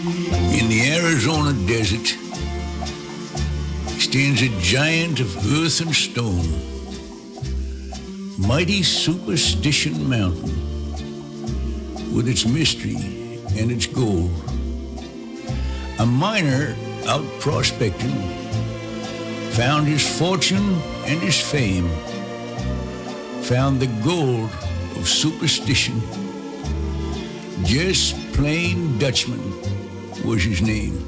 In the Arizona desert stands a giant of earth and stone, mighty Superstition Mountain, with its mystery and its gold. A miner out prospecting found his fortune and his fame, found the gold of superstition. Just plain Dutchman was his name.